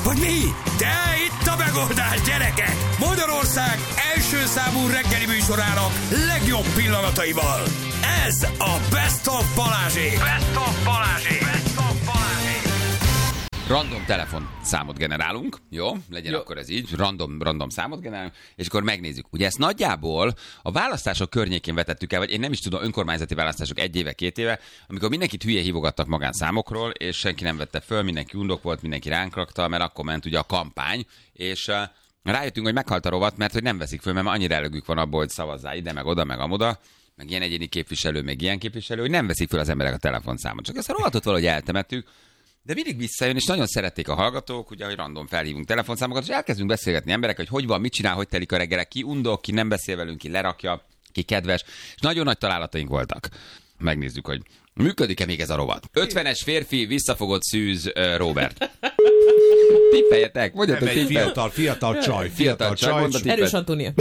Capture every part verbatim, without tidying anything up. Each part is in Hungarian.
hogy mi? De itt a megoldás, gyerekek! Magyarország első számú reggeli műsorának legjobb pillanataival. Ez a Best of Balázsék! Best of Balázsék! Best of Balázsék! Random telefon számot generálunk, jó? Legyen jó. Akkor ez így, random, random számot generálunk, és akkor megnézzük. Ugye ezt nagyjából a választások környékén vetettük el, vagy én nem is tudom, önkormányzati választások egy éve, két éve, amikor mindenkit hülye hívogattak magánszámokról, és senki nem vette föl, mindenki undok volt, mindenki ránk rakta, mert akkor ment ugye a kampány, és uh, rájöttünk, hogy meghalt a rovat, mert hogy nem veszik föl, mert már annyira elegük van abból, hogy szavazzál ide, meg oda, meg amoda, meg ilyen egyéni képviselő, meg ilyen képviselő, hogy nem veszik föl az emberek a telefonszámot. Csak ezt a rovatot valahogy eltemettük. De mindig visszajön, és nagyon szerették a hallgatók, ugye, hogy random felhívunk telefonszámokat, és elkezdünk beszélgetni emberek, hogy hogy van, mit csinál, hogy telik a reggel, ki undok, ki nem beszél velünk, ki lerakja, ki kedves, és nagyon nagy találataink voltak. Megnézzük, hogy működik-e még ez a rovat. ötvenes férfi, visszafogott szűz, uh, Robert. Tippeljetek, mondjatok, nem, egy tippel. fiatal, fiatal csaj, Fiatal fiatal csaj, csaj. mondd a tippet. Erős Antónia.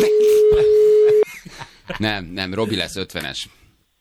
Nem, nem, Robi lesz ötvenes.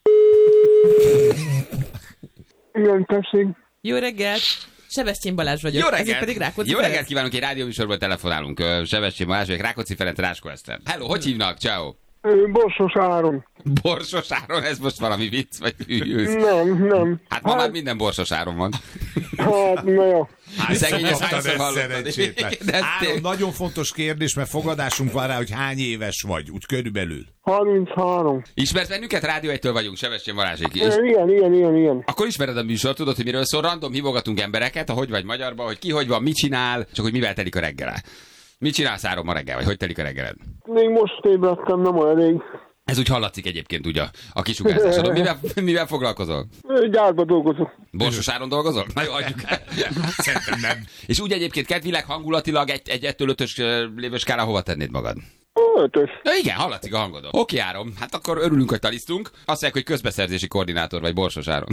Igen, tessék. Jó reggelt! Sebestyén Balázs vagyok. Jó Ezért reggelt! pedig Rákóczi Jó Ferenc. reggelt kívánunk, egy rádióműsorból telefonálunk. Ö, Sebestyén Balázs vagyok, Rákóczi Ferenc, Ráskó Eszter. Hello, hogy hívnak? Ciao. Borsos Áron. Borsos Áron, ez most valami vicc, vagy hűlsz? Nem, nem. Hát ma már minden Borsos Áron van. Hát, na jó. Szegény, ezt Hányszor hányszor ez hallottad? szerencsétlen? De ez Áron, tény- nagyon fontos kérdés, mert fogadásunk van rá, hogy hány éves vagy, úgy körülbelül. harminchárom. Ismersz bennünket? Rádió egytől vagyunk, Sebestyén Balázsék. És Igen, igen, igen, igen. akkor ismered a műsor, tudod, hogy miről szól, random hívogatunk embereket, a hogy vagy magyarba, hogy ki hogy van, mit csinál, csak hogy mivel telik a reggele. Mit csinálsz Áron ma reggel, vagy hogy telik a reggeled? Még most ébredtem, nem olyan elég. Ez úgy hallatszik egyébként ugye a kisugárzásodon. Mivel, mivel foglalkozol? Gyárba dolgozok. Borsos Áron dolgozol? Na jó, adjuk el. Szerintem nem. És úgy egyébként kedvileg, hangulatilag egy, egy ettől ötös lévő skálán hova tennéd magad? Ötös. Na igen, hallatszik a hangodon. Oké, Áron, hát akkor örülünk, hogy talisztunk. Azt mondják, hogy közbeszerzési koordinátor vagy, Borsos Áron.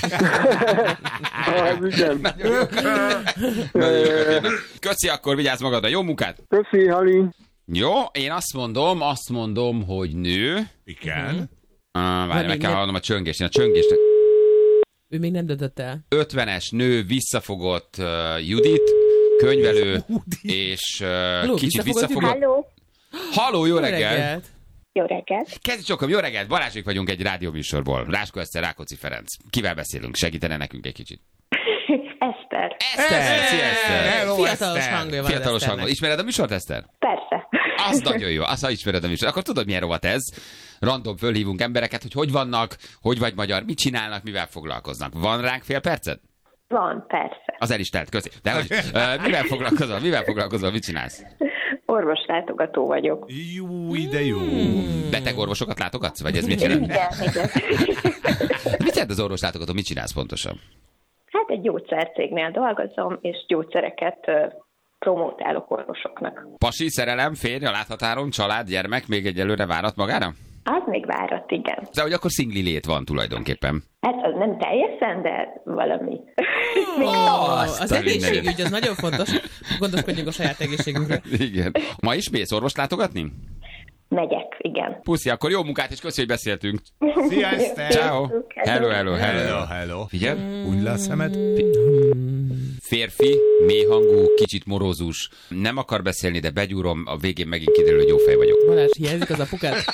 Hát igen. Nagyon jó. Nagyon jó. Köszi, akkor vigyázz magadra. Jó munkát! Köszi, Hali. Jó, én azt mondom, azt mondom, hogy nő. Igen. Ah, várj, meg még kell nem. hallanom a csöngést. Én a csöngést. Ő még nem döntött el. ötvenes nő, visszafogott uh, Judit, könyvelő, és uh, Halló, kicsit visszafogott visszafogott. Halló, Halló, jó reggel! jó reggelt. Kezdj csokom, jó reggelt! Balázsék vagyunk egy rádióműsorból. Ráskó Eszter, Rákóczi Ferenc. Kivel beszélünk? Segítene nekünk egy kicsit? Eszter. Eszter! Szia, Eszter! Hello, Fiatalos Eszter. hangja van. Fiatalos Eszternek. hangon. Ismered a műsort, Eszter? Persze. Az nagyon jó, azt ha ismered a műsort. Akkor tudod, milyen rovat ez? Random fölhívunk embereket, hogy hogy vannak, hogy vagy magyar, mit csinálnak, mivel foglalkoznak. Van ránk fél percet? Van, persze. Az el is telt, köszi. De hogy, uh, mivel foglalkozol? Mivel foglalkozol? Mit csinálsz? Orvoslátogató vagyok. Jó, ide jó. Beteg orvosokat látogatsz? Vagy ez mit jelent? Igen, igen. Mit jelent az orvoslátogató? Mit csinálsz pontosan? Hát egy gyógyszercégnél dolgozom, és gyógyszereket ö, promótálok orvosoknak. Pasi, szerelem, férj, a láthatáron, család, gyermek még egyelőre várat magára? Az még várat, igen. De hogy akkor szingli lét van tulajdonképpen. Hát az nem teljesen, de valami. Oh, Azt az a egészségügy, az nagyon fontos. Gondoskodjunk a saját egészségünkről. Igen. Ma is mész orvos látogatni? Megyek, igen. Puszi, akkor jó munkát, és köszi, hogy beszéltünk. Szia, Eszter. Ciao. Hello, hello, hello. Hello, hello. Figyelj, Úgy le a szemed. férfi, mélyhangú, kicsit morózus, nem akar beszélni, de begyúrom, a végén megint kiderül, hogy jó fej vagyok. Balázs, hiányzik az apukát?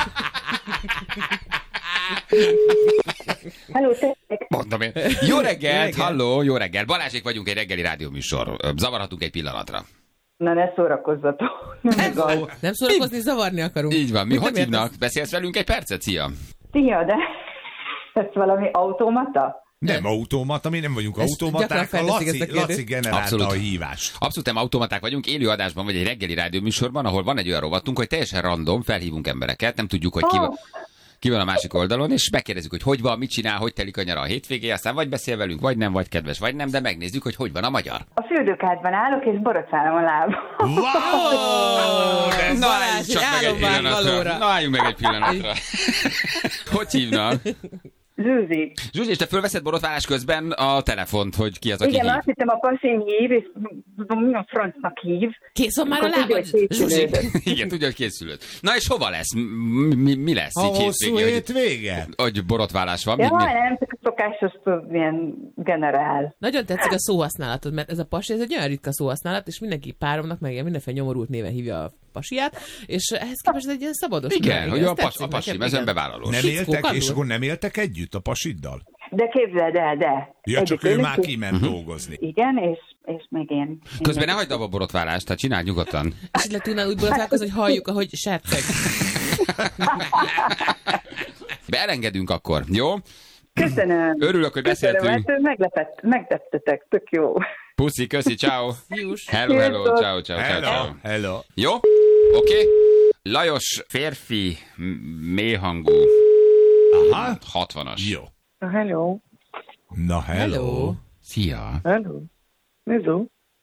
Halló, tessék. Mondom én. Jó reggelt, halló, jó reggel. Balázsék vagyunk, egy reggeli rádióműsor. Zavarhatunk egy pillanatra. Na, ne szórakozzatok. Nem igaz. Nem szórakozni, zavarni akarunk. Így van, mi Mit hogy nem hívnak? értesz? Beszélsz velünk egy percet? Szia! Szia, de ez valami automata? Nem automata, mi nem vagyunk Ezt automaták, gyakran a felteszik ezt a Laci, kérdést. Laci generálta Abszolút. a hívást. Abszolút nem automaták vagyunk, élő adásban vagy egy reggeli rádióműsorban, ahol van egy olyan rovatunk, hogy teljesen random, felhívunk embereket, nem tudjuk, hogy ki van, ki van a másik oldalon, és megkérdezzük, hogy hogy van, mit csinál, hogy telik a nyara a hétvégé, aztán vagy beszél velünk, vagy nem, vagy kedves, vagy nem, de megnézzük, hogy hogy van a magyar. A fürdőkádban állok, és borotválom a lábam. Wow! De ez Na, Balázs, álljunk csak egy meg egy álomvágy pillanatra. valóra. Na, álljunk meg egy pillanatra. Hogy hívnak? Zsuzsi. Zsuzsi, és te fölveszed borotválás közben a telefont, hogy ki az, aki Igen, hív? azt hittem a pasim hív, és mi a francnak hív. Kész van már a Akkor tudja, lábad? hogy Zsuzsi. készülődött. Igen, tudja, hogy készülött. Na és hova lesz? Mi, mi, mi lesz? A így hosszú hétvégén, hétvége? hogy, hogy borotválás van? Mi, Ja, mi? nem, csak a szokásos, tudod, ilyen generál. Nagyon tetszik a szóhasználatod, mert ez a pasi, ez egy olyan ritka szóhasználat, és mindenki páromnak, meg ilyen mindenféle nyomorult néven hívja a pasiát, és ehhez képest ez egy ilyen szabados. Igen, nyelv, hogy ez a, pas, tetszik a pasi nekem, mezőn igen. bevállalós. Nem Fickó, éltek, kadul. és akkor nem éltek együtt a pasiddal? De képzeld el, de. Ja, csak ő Egyébként már is- kiment dolgozni. Igen, és, és még én. Közben ne hagyd abba a borotválást, tehát csináld nyugodtan. Esetleg tudnál úgy borotválkozni, hogy halljuk, ahogy serceg. Beelengedünk akkor, jó? Köszönöm. Örülök, hogy Köszönöm, beszéltünk. hát meglepett, megleptetek, tök jó. Puszi, köszi, ciao. Jús. Hello, hello, Sziasztok. ciao, ciao, ciao, ciao. Hello, hello. Jó? Oké. Okay. Lajos, férfi, m- mélyhangú, Aha, hatvanas. jó. Hello. Na, hello. Hello. Szia. Hello. Hello.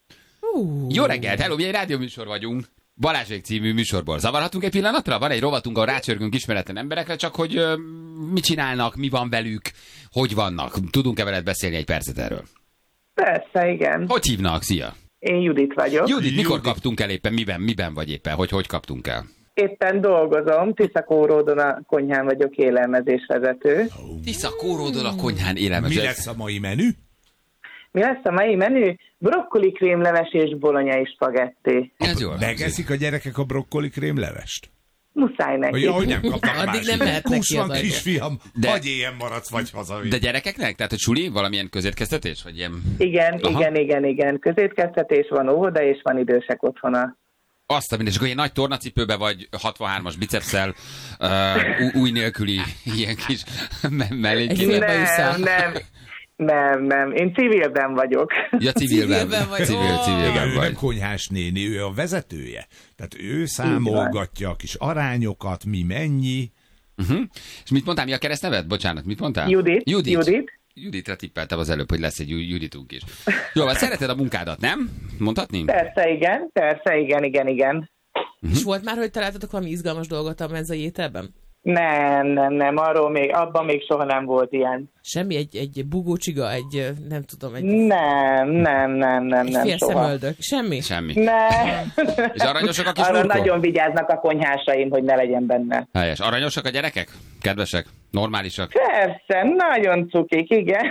Uh, Jó reggelt, hello, mi egy rádióműsor vagyunk. Balázsék című műsorból. Zavarhatunk egy pillanatra? Van egy rovatunk, ahol rácsörgünk ismeretlen emberekre, csak hogy ö, mit csinálnak, mi van velük, hogy vannak. Tudunk-e veled beszélni egy percet erről? Persze, igen. Hogy hívnak? Szia. Én Judit vagyok. Judit, mikor Judit. kaptunk el éppen? Miben, miben vagy éppen? Hogy hogy kaptunk el? Éppen dolgozom, Tiszakóródon a konyhán vagyok élelmezésvezető. Tisza kóródol a konyhán Mi élelmezés. lesz a mai menü? Mi lesz a mai menü? Brokkoli krémleves és bolonyai spagetti. Ez jól hangzik. Megeszik a gyerekek a brokkoli krémlevest? Muszáj neki. Hogy ahogy nem kapnak Addig másik. nem mehetnek Hús ki van, az agyba. kisfiam, De- hagyj éljen maradsz, vagy haza. De gyerekeknek? Tehát, hogy suli? Valamilyen közétkeztetés? Vagy ilyen... Igen, Aha. igen, igen, igen. Közétkeztetés van, óvoda, és van idősek otthona. Azt a minden, és akkor ilyen nagy tornacipőbe vagy hatvanhármas bicepszel, uh, új nélküli ilyen kis me- mellény. Egy Civil bajusszal. Nem, nem, nem, nem. Én civilben vagyok. Ja, civilben. Civilben vagy. Civil, Ó. civilben ő nem vagy. konyhás néni, ő a vezetője. Tehát ő számolgatja a kis arányokat, mi mennyi. Uh-huh. És mit mondtál, mi a keresztneved? Bocsánat, mit mondtál? Judit. Judit. Judit. Juditra tippeltem az előbb, hogy lesz egy Ju- Juditunk is. Jó, hát szereted a munkádat, nem? Mondhatni? Persze, igen, persze, igen, igen, igen. És volt már, hogy találtatok valami izgalmas dolgot a menzai ételben? Nem, nem, nem, arról még, abban még soha nem volt ilyen. Semmi, egy, egy bugócsiga, egy, nem tudom, egy, Nem, nem, nem, nem, egy nem, fél soha. szemöldök. Semmi? Semmi. Nem. És aranyosak a kis Arra lurkok? nagyon vigyáznak a konyhásaim, hogy ne legyen benne. Helyes. Aranyosak a gyerekek? Kedvesek? Normálisak? Persze, nagyon cukik, igen.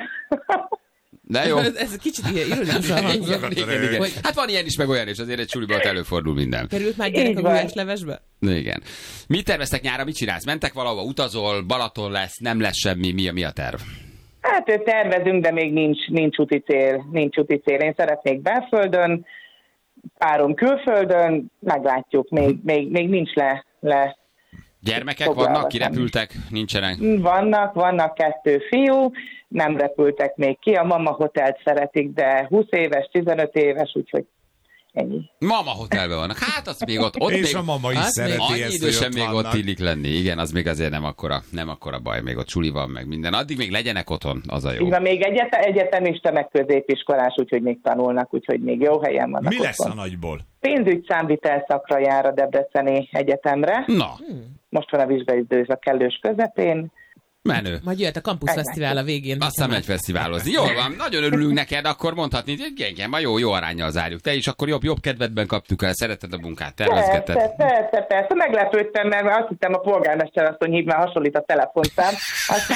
De jó. Ez, ez kicsit ilyen ironikusan hangzott. Igen, igen. Hogy Hát van ilyen is, meg olyan is, azért egy suliban ott előfordul minden. került már gyerek Így a van. gulyáslevesbe? Igen. Mit terveztek nyára, mit csinálsz? Mentek valahova, utazol, Balaton lesz, nem lesz semmi, mi a, mi a terv? Hát ő tervezünk, de még nincs, nincs úti cél, nincs úti cél. Én szeretnék belföldön, párom külföldön, meglátjuk, még, még, még nincs le, le. Gyermekek Foglalva vannak, semmi. kirepültek, nincsenek? Vannak, vannak kettő fiú, nem repültek még ki, a mama hotelt szeretik, de húsz éves, tizenöt éves, úgyhogy ennyi. Mama hotelben vannak. Hát az még ott, ott És még... a mama is Hát szereti Annyi ezt, idősen hogy még ott ott vannak. illik lenni. Igen, az még azért nem akkora, nem akkora baj. Még ott suli van, meg minden. Addig még legyenek otthon, az a jó. Így van, még egyet, egyetemista, meg középiskolás, úgyhogy még tanulnak, úgyhogy még jó helyen vannak Mi lesz a otthon. nagyból? Pénzügy számvitel szakra jár a Debreceni Egyetemre. Na, Most van a vizsgaidőszak kellős közepén. menő. Majd jöhet a Campus Fesztivál a végén. Aztán megy fesztiválozni. Jól van, nagyon örülünk neked, akkor mondhatni, hogy igen, ma jó, jó aránnyal zárjuk. Te is akkor jobb, jobb kedvedben kaptuk el, szereted a munkát, tervezgeted. Persze, persze, persze. Meglepődtem, mert azt hittem a polgármester asszony hív, mert hasonlít a telefonszám. Aztán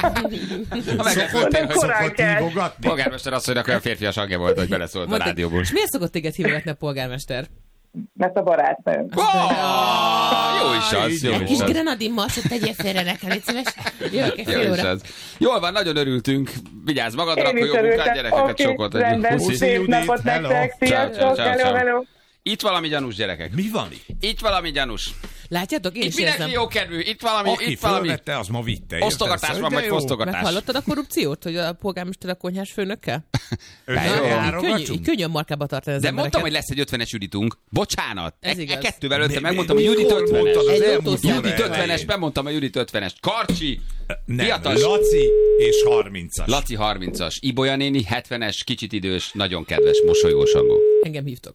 Ha meglepődtél, hogy korán Szokott kell. hívogatni? polgármester asszonynak olyan férfias hangja volt, hogy beleszólt a Mondta, rádióból. és miért szokott téged hívogatni a polgármester? Mert a barátnőm. Oh, jó is az, jó Egy is kis az. grenadin masszot tegyél félre nekem, légy szíves. Jövök egy Jó fél is óra. az. Jól van, nagyon örültünk. Vigyázz magadra, Én akkor is jó munkát, örültem. gyerekeket Oké, sokat. rendben, Puszi. szép Judit, napot hello. nektek. Ciao, ciao, Sziasztok, ciao, hello, ciao. hello. Itt valami gyanús, gyerekek. Mi van itt? Itt valami gyanús. Látjátok, én Itt is mindenki érzem. jó kedvű. Itt valami, Aki itt valami fölvette, az ma vitte. érted? osztogatás Szóval, van, de vagy jó. fosztogatás. Meghallottad a korrupciót, hogy a polgármester a konyhás főnökkel? Össze jó. Könnyű, járogatunk? könnyű a markába tartani az De embereket. mondtam, hogy lesz egy ötvenes Juditunk. Bocsánat. Ez e, igaz. e kettővel előtte Mi- megmondtam, mi- hogy Judit mikor ötvenes. mondtad az Egy elmúlt autószám. óra Judit ötvenes, elején? bemondtam a Judit ötvenes. Karcsi, Nem, Fiatas. Laci és harmincas. Laci harmincas, Ibolya néni hetvenes, kicsit idős, nagyon kedves, mosolygós hangú. Engem hívtok.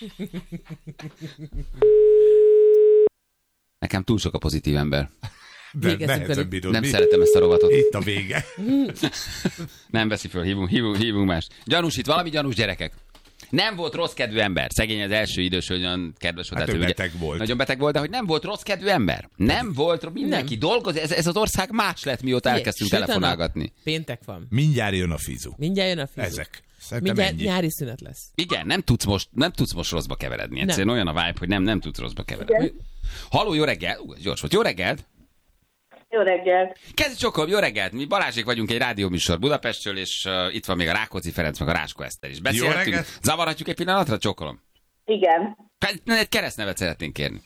Nekem túl sok a pozitív ember. De Végezzünk nehezebb velük. időn. Nem Mi- szeretem ezt a rovatot. Itt a vége. Nem veszi föl, hívunk, hívunk, hívunk más. Gyanús itt, valami gyanús, gyerekek. Nem volt rossz kedvű ember. Szegény az első idős, hogy olyan kedves volt. Hát hát ő ugye beteg volt. Nagyon beteg volt, de hogy nem volt rossz kedvű ember. Nem volt, mindenki dolgozik. Ez, ez az ország más lett, mióta elkezdtünk Süt a nap. telefonálgatni. Péntek van. Mindjárt jön a fizu. Mindjárt jön a fizu. Ezek. Szerintem Mindjárt ennyi. nyári szünet lesz. Igen, nem tudsz most, nem tudsz most rosszba keveredni. Egyszerűen olyan a vibe, hogy nem, nem tudsz rosszba keveredni. Halló, jó reggel. Ú, ez gyors volt. Jó reggelt. Jó reggelt! Kezdj csokolom, jó reggelt! Mi Balázsék vagyunk, egy rádióműsor Budapestről, és uh, itt van még a Rákóczi Ferenc, meg a Ráskó Eszter is. Beszélhetünk? reggelt! Zavarhatjuk egy pillanatra, csokolom? Igen, Egy keresztnevet szeretnénk kérni.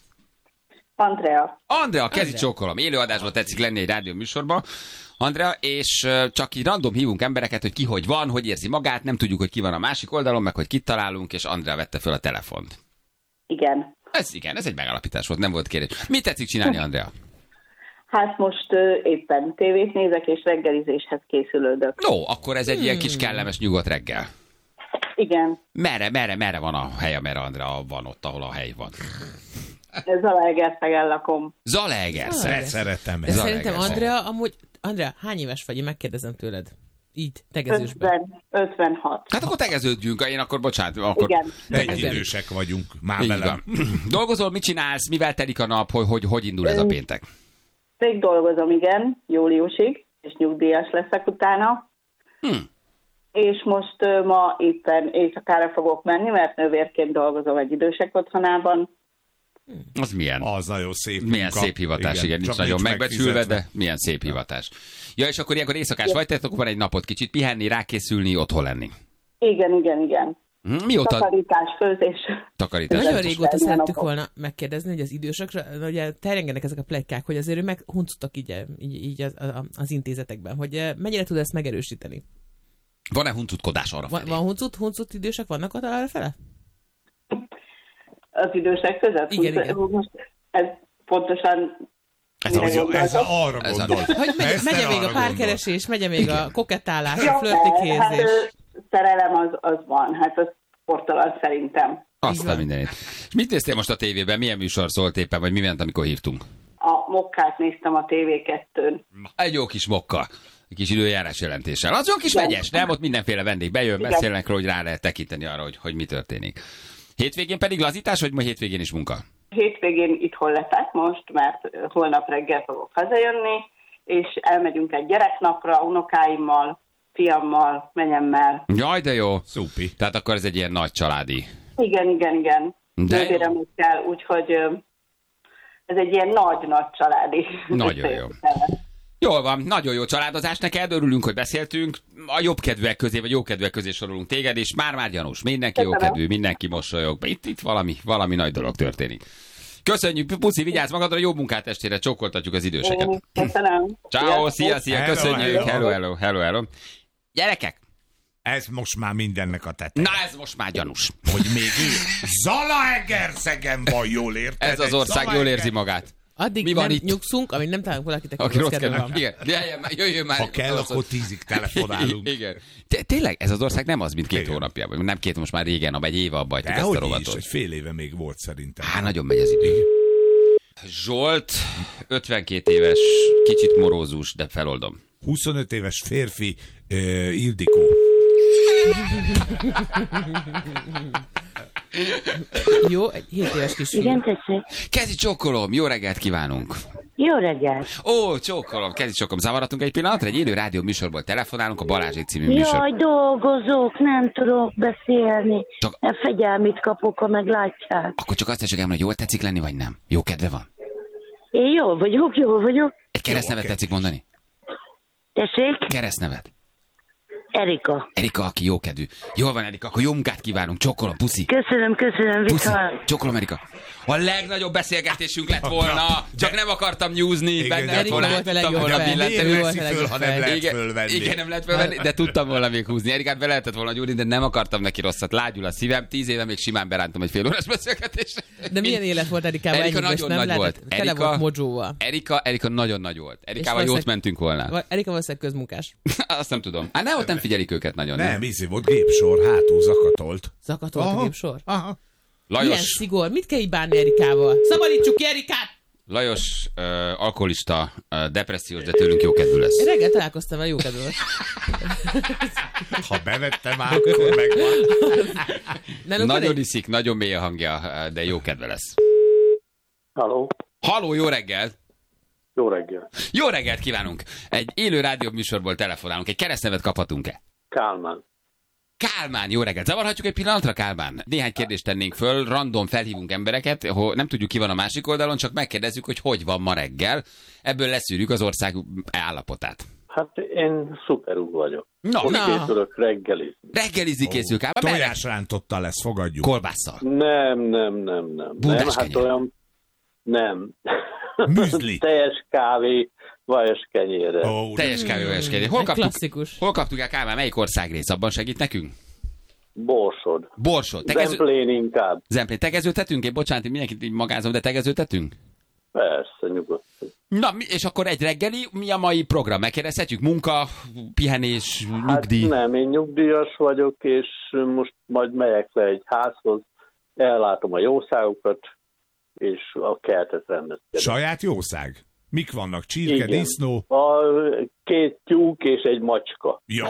Andrea. Andrea, kezdj csokolom. Élőadásban tetszik lenni egy rádióműsorban. Andrea, és uh, csak így random hívunk embereket, hogy ki hogy van, hogy érzi magát, nem tudjuk, hogy ki van a másik oldalon, meg hogy kit találunk, és Andrea vette föl a telefont. Igen. Ez igen, ez egy megállapítás volt, nem volt kérés. Mit tetszik csinálni, Andrea? Hát most ö, éppen tévét nézek, és reggelizéshez készülődök. No, akkor ez egy ilyen kis kellemes nyugodt reggel. Igen, Merre, merre, merre van a hely, amerre Andrea van ott, ahol a hely van? Zalaegerszegen lakom. Zalaegerszeg. Zalaegerszeg. Szeretem De ezt. szerintem Zalaegerszeg. Andrea, amúgy, Andrea, hány éves vagy? Én megkérdezem tőled. Így, tegezősben. ötven, ötvenhat. Hát akkor tegeződjünk, én akkor bocsánat, akkor... Igen. Egy idősek vagyunk. Már Így velem. van. Dolgozol, mit csinálsz, mivel telik a nap, hogy hogy, hogy indul ez a péntek? Még dolgozom, igen, júliusig, és nyugdíjas leszek utána. Hm. És most ö, ma éppen éjszakára fogok menni, mert nővérként dolgozom egy idősek otthonában. Az milyen? Az nagyon szép Milyen munka. szép hivatás, igen, nincs csak nagyon nincs megbecsülve, megfizetve. de milyen szép hivatás. Ja, és akkor ilyenkor éjszakás vagy, tehát akkor van egy napot kicsit pihenni, rákészülni, otthon lenni. Igen, igen, igen. Hm, Mióta Takarítás, főzés. takarítás? Nagyon Ez régóta is szerettük napok. volna megkérdezni, hogy az idősökre, ugye terjengenek ezek a pletykák, hogy azért ő meg huncutak így, így, így az, az intézetekben, hogy eh, mennyire tud ezt megerősíteni? Van-e huncutkodás arra Van, felé? van huncut, huncut idősek vannak ott arra fele? Az idősek között. Igen, Úgy- igen. Most ez pontosan... Ez mire az- Ez, gondoltok? ez arra Ez a- gondol. Hogy megy, Eszter megye még arra a párkeresés, megye még a kokettálás, a Ja, flörtikérzés. hát, ö, szerelem az, az van, hát az sportalan szerintem. Azt a mindenit. És mit néztél most a tévében? Milyen műsor szólt éppen, vagy mi ment, amikor hívtunk? A mokkát néztem a té vé kettőn. Egy jó kis mokka. Egy kis időjárás jelentéssel. Az jó kis Igen. vegyes, nem? Ott mindenféle vendég bejön, Igen. beszélnek róla, hogy rá lehet tekinteni arra, hogy, hogy mi történik. Hétvégén pedig lazítás, vagy ma hétvégén is munka? Hétvégén itthon leszek most, mert holnap reggel fogok hazajönni, és elmegyünk egy gyereknapra unokáimmal, fiammal, menyemmel. Jaj, de jó. Szupi. Tehát akkor ez egy ilyen nagy családi. Igen, igen, igen. De jó. Nővéremekkel, úgyhogy ö, ez egy ilyen nagy-nagy családi. Nagyon jó. Jól van, nagyon jó családozás neked, örülünk, hogy beszéltünk. A jobbkedvűek közé, vagy jókedvűek közé sorolunk téged, és már-már gyanús. Mindenki Köszönöm. jókedvű, mindenki mosolyog. Itt, itt valami, valami nagy dolog történik. Köszönjük, Puszi, vigyázz magadra, jó munkát estére, csókoltatjuk az időseket. Én Köszönöm. Ciao, szia, szia, Hello, köszönjük, hello. hello, hello, hello, hello. Gyerekek, Ez most már mindennek a tete. na ez most már gyanús. Hogy még ő Zalaegerszegen van, jól érted? Ez az Egy ország jól Zalaeger- érzi magát. Addig Mi van nem itt? nyugszunk, amíg nem találunk valakit, aki, Aki rossz rossz kedve kedve. van. Igen, jöjjön már, jöjjön már. Ha kell, akkor tízig telefonálunk. Igen. Té- Tényleg, ez az ország nem az, mint két Igen. hónapjában. Nem két, most már régen, egy éve abba hagytuk ezt a Dehogy is, rovatot. egy fél éve még volt szerintem. Há, nagyon megy az idő. Zsolt, ötvenkét éves, kicsit morózus, de feloldom. huszonöt éves férfi, uh, Ildikó. Jó, egy hét éves kisfiú. Igen, tessék. Kezi csókolom, jó reggelt kívánunk. Jó reggelt. Ó, csókolom, kezi csókolom. Zavaratunk egy pillanatra, egy élő rádió műsorból telefonálunk, a Balázsék című műsor. Jaj, dolgozok, nem tudok beszélni. Csak- Csak... Fegyelmit kapok, ha meglátják. Akkor csak azt tessék elmondani, hogy jól tetszik lenni, vagy nem? Jó kedve van? Én jól vagyok, jól vagyok. Egy keresztnevet tetszik mondani? Tessék? Keresztnevet. Erika. Erika, aki jó kedvű. Jól van, Erika, akkor jó munkát kívánunk. Csókolom, puszi. Köszönöm, köszönöm, Puszi. viszont. Csókolom, Erika. A legnagyobb beszélgetésünk lett volna, csak nem akartam nyúzni, Igen, benne de lett Erika volna, volt a tudtam legjobb volna fej. billenteni. Miért Veszi volt a föl, ha nem legjobb lehet Igen, fölvenni. igen, nem lehet fölvenni, de tudtam volna még húzni. Erikát be lehetett volna gyúrni, de nem akartam neki rosszat. Lágyul a szívem, tíz éve még simán berántam egy fél órás beszélgetésre. De milyen élet volt Erikával? Erika Ennyi, és nagyon nem nagy lehetett, volt. Tele Erika- volt modzsóval. Erika, Erika nagyon nagy volt. Erikával jót valószínűleg- mentünk volna. Vagy Erika valószínűleg közmunkás. Azt nem tudom. Hát nem, ott nem figyelik őket nagyon. Nem, ízi volt gépsor, hátul zakatolt. Zakatolt a Aha, gépsor. aha. Milyen Lajos, szigor? Mit kell így bánni Erikával? Szabadítsuk ki Erikát! Lajos, uh, alkoholista, uh, depressziós, de tőlünk jókedvű lesz. Én reggel találkoztam vele, jókedvű volt. Ha bevettem már, akkor megvan. Nálunk van Nagyon egy- iszik, nagyon mély a hangja, uh, de jókedve lesz. Halló, Halló, jó reggelt! jó reggel. Jó reggelt kívánunk! Egy élő rádió műsorból telefonálunk. Egy keresztnevet kaphatunk-e? Kálmán. Kálmán, jó reggelt! Zavarhatjuk egy pillanatra, Kálmán? Néhány kérdést tennénk föl, random felhívunk embereket, ho- nem tudjuk ki van a másik oldalon, csak megkérdezzük, hogy hogy van ma reggel. Ebből leszűrjük az ország állapotát. Hát én szuperú vagyok. Na, Most Na. készülök reggelizni. reggelizni készül, Kálmán. Merre? Tojásrántotta lesz, fogadjuk. Kolbásszal. Nem, nem, nem, nem. Búdás nem, hát kenyér. olyan... Nem. Műzli. Teljes kávé, vajas kenyérre. Ó, de- Teljes kávévás kérdés. Hol Egy kaptuk, klasszikus. hol kaptuk el, Kálmán? Melyik országrész? Abban segít nekünk? Borsod. Borsod. Tegező... Zemplén inkább. Zemplén. Tegezőtetünk? Én bocsánat, én mindenkit így magázom, de tegezőtetünk? Persze, nyugodtan. Na, mi- és akkor egy reggeli, mi a mai program? Megkérdezhetjük? Munka, pihenés, nyugdíj? Hát nem, én nyugdíjas vagyok, és most majd megyek le egy házhoz, ellátom a jószágokat, és a kertet rendezkedem. Saját jószág? Mik vannak? Csirke, Igen. disznó? A két tyúk és egy macska. Ja.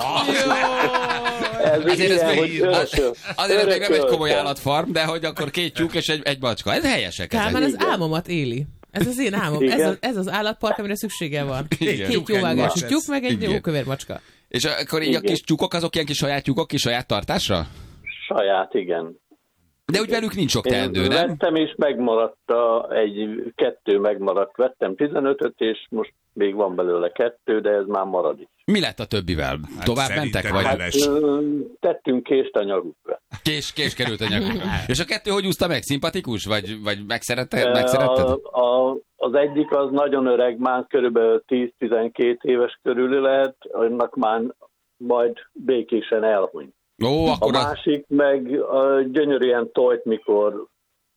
Ez Azért ez ilyen, még, hogy az, örököl- azért ez még nem egy komoly örököltem. állatfarm, de hogy akkor két tyúk és egy, egy bacska. Ez helyesek Kálmán ezek. az álmomat éli. Ez az én álmom. Igen. Ez az, ez az állatpark, amire szüksége van. Igen. Két jóvágású macska. tyúk, meg egy Igen. jó kövér macska. És akkor így a Igen. kis tyúkok, azok ilyen kis saját tyúkok, kis saját tartásra? Saját, igen. De úgy velük nincs sok Én teendő, nem? vettem, és megmaradt a, egy, kettő megmaradt. Vettem tizenötöt, és most még van belőle kettő, de ez már marad is. Mi lett a többivel? Hát Tovább szerintem mentek? Vagy leves. Ö, Tettünk kést a nyarukra. kés, kés került a nyakukba? És a kettő hogy úszta meg? Szimpatikus? Vagy, vagy megszerette, megszeretted? A, a, az egyik az nagyon öreg, már körülbelül tíz-tizenkét éves körül lehet, annak már majd békésen elhunyt. Ó, A akkor az... másik meg a gyönyörűen tojt, mikor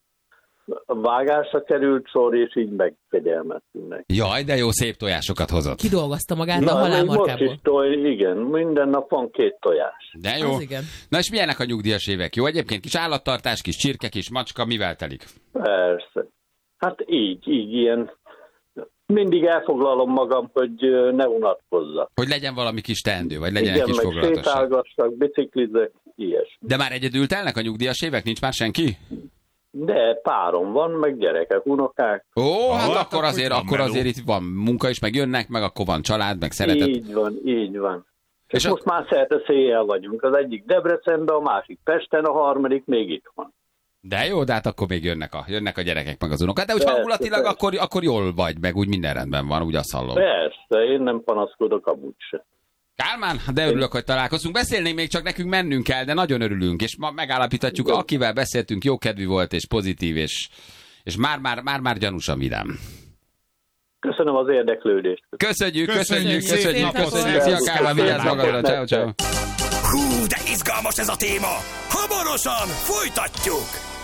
a vágásra került sor, és így megkegyelmeztünk neki. Jaj, de jó, szép tojásokat hozott. Kidolgozta magát a Na, még most halálmarkából. is toj, igen, minden nap van két tojás. De jó. Az igen. Na és milyenek a nyugdíjas évek? Jó, egyébként kis állattartás, kis csirke, kis macska, mivel telik? Persze. Hát így, így, ilyen. Mindig elfoglalom magam, hogy ö, ne unatkozzak. Hogy legyen valami kis teendő, vagy legyen egy Igen, kis meg foglalatosság. sétálgassak, biciklizek, ilyesmi. De már egyedül telnek a nyugdíjas évek? Nincs már senki? De párom van, meg gyerekek, unokák. Ó, hát Ah, akkor akkor azért, van akkor meló. azért itt van munka is, meg jönnek, meg akkor van család, meg szeretet. Így van, így van. És És a- most már szerte széjjel vagyunk. Az egyik Debrecenben, a másik Pesten, a harmadik még itt van. De jó, de hát akkor még jönnek a, jönnek a gyerekek, meg az unokák. De úgy Persze, hangulatilag persze. akkor, akkor jól vagy, meg úgy minden rendben van, úgy azt hallom. Persze, én nem panaszkodok amúgy se. Kálmán, de örülök, hogy találkozunk. Beszélnénk még, csak nekünk mennünk kell, de nagyon örülünk, és ma megállapíthatjuk, akivel beszéltünk, jókedvű volt, és pozitív, és, és már-már, már-már gyanúsan vidám. Köszönöm az érdeklődést. Köszönjük, Köszönjük, köszönjük, szép köszönjük, napot! köszönjük. Szia, Kálmán, vigyázz magadra, ciao, ciao. Hú, de izgalmas ez a téma! Hamarosan folytatjuk!